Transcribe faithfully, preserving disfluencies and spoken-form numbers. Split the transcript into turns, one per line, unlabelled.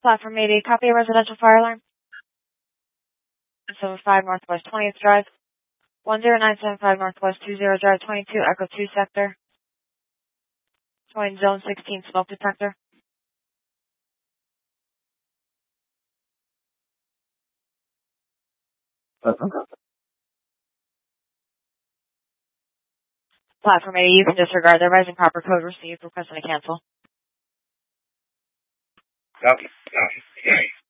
Platform eighty, copy a residential fire alarm. seven five Northwest twentieth Drive. one zero nine seven five Northwest two zero Drive, twenty-two Echo two Sector. Join Zone sixteen smoke detector.
Uh-huh.
Platform eighty, you can disregard the rising proper code received. Requesting to cancel.
Copy. Copy.